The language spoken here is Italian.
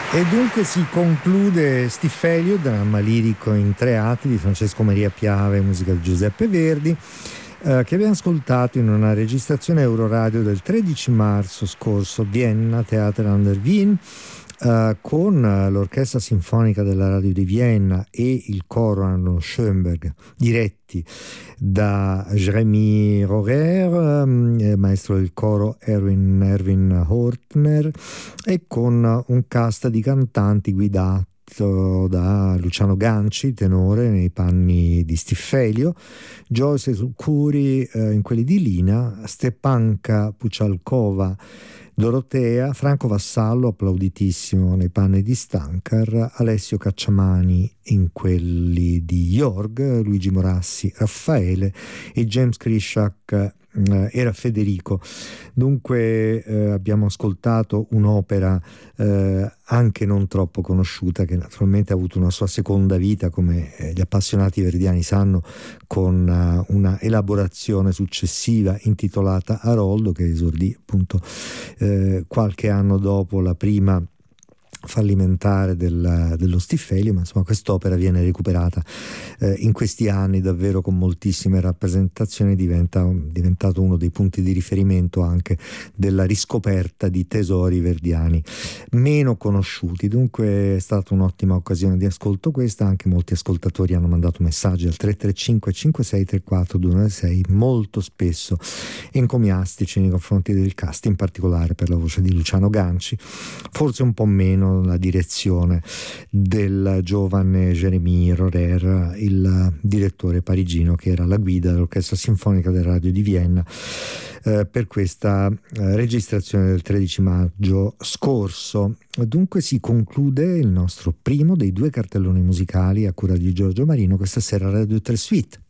E dunque si conclude Stiffelio, dramma lirico in tre atti di Francesco Maria Piave, musica di Giuseppe Verdi, che abbiamo ascoltato in una registrazione Euroradio del 13 marzo scorso, Vienna, Theater an der Wien, con l'Orchestra Sinfonica della Radio di Vienna e il coro Arno Schoenberg, diretti da Jérémy Roger, maestro del coro Erwin Hortner, e con un cast di cantanti guidato da Luciano Ganci, tenore nei panni di Stiffelio, Joyce Curi in quelli di Lina, Stepanka Pucialkova Dorotea, Franco Vassallo, applauditissimo, nei panni di Stankar, Alessio Cacciamani in quelli di Jorg, Luigi Morassi, Raffaele e James Krishak era Federico. Dunque abbiamo ascoltato un'opera anche non troppo conosciuta, che naturalmente ha avuto una sua seconda vita, come gli appassionati verdiani sanno, con una elaborazione successiva intitolata Aroldo, che esordì appunto qualche anno dopo la prima fallimentare dello Stiffelio, ma insomma quest'opera viene recuperata in questi anni davvero con moltissime rappresentazioni, diventato uno dei punti di riferimento anche della riscoperta di tesori verdiani meno conosciuti. Dunque è stata un'ottima occasione di ascolto questa, anche molti ascoltatori hanno mandato messaggi al 335 5634 296 molto spesso encomiastici nei confronti del cast, in particolare per la voce di Luciano Ganci, forse un po' meno la direzione del giovane Jérémy Rorer, il direttore parigino che era alla guida dell'Orchestra Sinfonica della Radio di Vienna per questa registrazione del 13 maggio scorso. Dunque si conclude il nostro primo dei due cartelloni musicali a cura di Giorgio Marino questa sera a Radio 3 Suite.